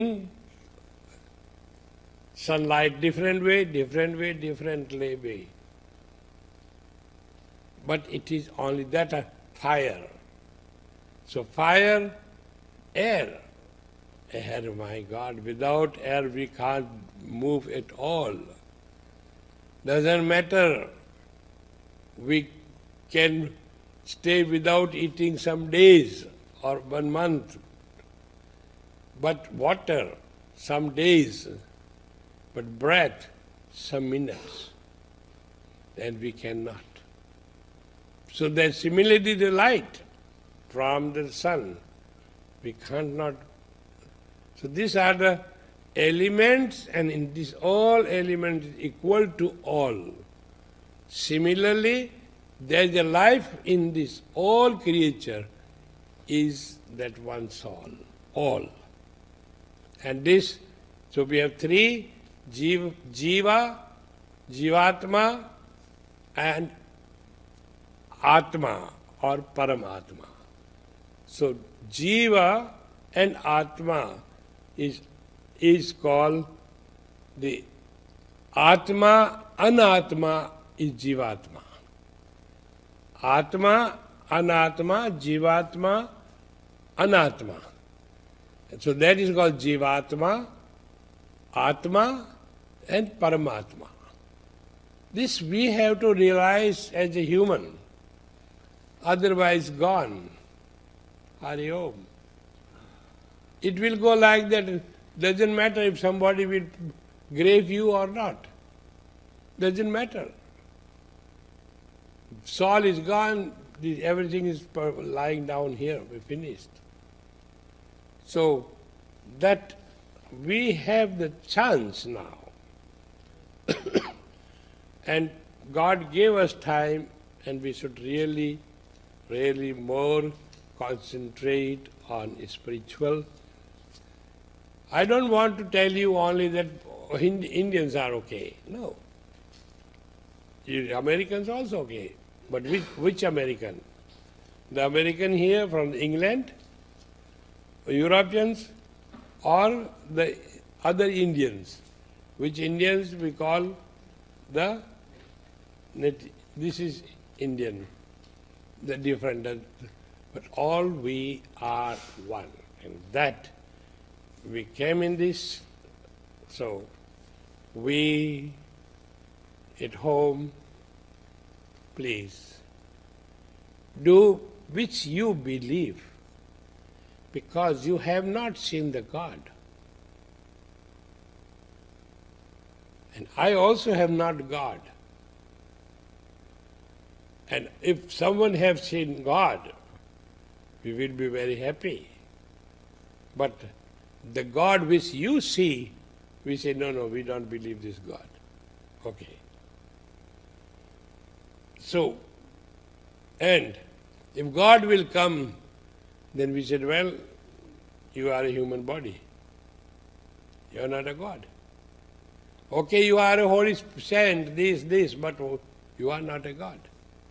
sunlight different way, differently way. But it is only that fire. So fire, air. Air, my God, without air we can't move at all. Doesn't matter. We can stay without eating some days or 1 month. But water, some days. But breath, some minutes. And we cannot. So that similarly the light from the sun, we cannot. So these are the elements, and in this all elements is equal to all. Similarly, there is a life in this all creature is that one soul, all. And this, so we have three, Jiva, Jivatma and Atma or Paramatma. So Jiva and Atma is called the Atma, Anatma is Jivatma. Atma, Anatma, Jivatma, Anatma. So that is called Jivatma, Atma and Paramatma. This we have to realize as a human, otherwise gone. Hari Om. It will go like that. Doesn't matter if somebody will grave you or not. Doesn't matter. Soul is gone, everything is lying down here, we finished. So that we have the chance now. And God gave us time, and we should really more concentrate on spiritual. I don't want to tell you only that Indians are okay. No. Americans also okay. But which American? The American here from England, Europeans, or the other Indians? Which Indians we call the, this is Indian, the different, but all we are one. And that we came in this, so we at home, please, do which you believe, because you have not seen the God. And I also have not God. And if someone has seen God, we will be very happy. But the God which you see, we say, no, we don't believe this God. Okay. So, and if God will come, then we said, well, you are a human body. You are not a God. Okay, you are a holy saint, this, but you are not a God.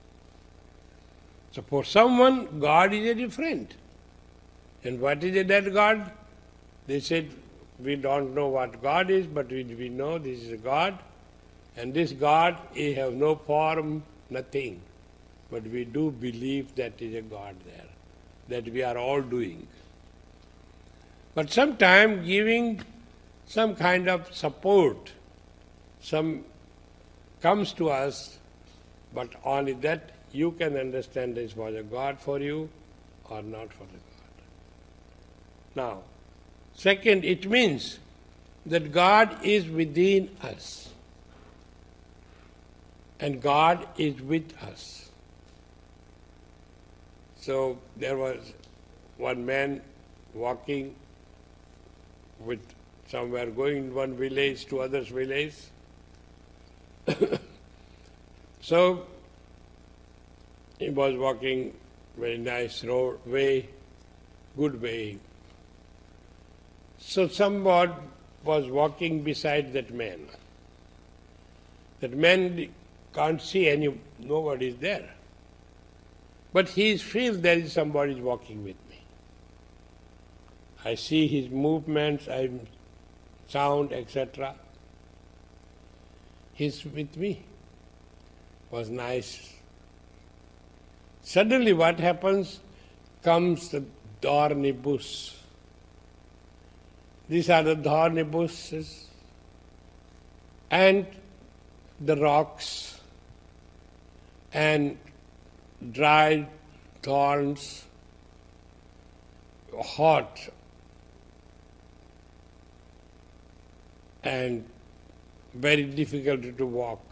So for someone, God is a different. And what is that God? They said, we don't know what God is, but we know this is a God. And this God, he has no form, nothing. But we do believe that is a God there, that we are all doing. But sometimes giving some kind of support, some comes to us, but only that you can understand this was a God for you or not for the God. Now, second, it means that God is within us and God is with us. So there was one man walking with somewhere, going one village to other village. So he was walking very nice road way, good way. So someone was walking beside that man. That man can't see nobody is there. But he feels there is somebody walking with me. I see his movements, sound, etc. He's with me. Was nice. Suddenly what happens? Comes the thorny bush. These are the thorny bushes and the rocks and dried thorns, hot and very difficult to walk.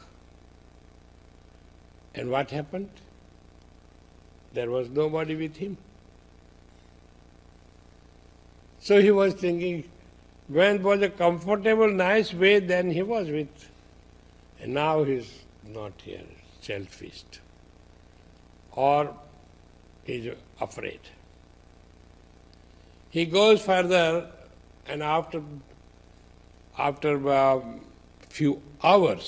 And what happened? There was nobody with him. So he was thinking, when was a comfortable, nice way, then he was with. And now he's not here, selfish. Or he's afraid. He goes further, and after a few hours,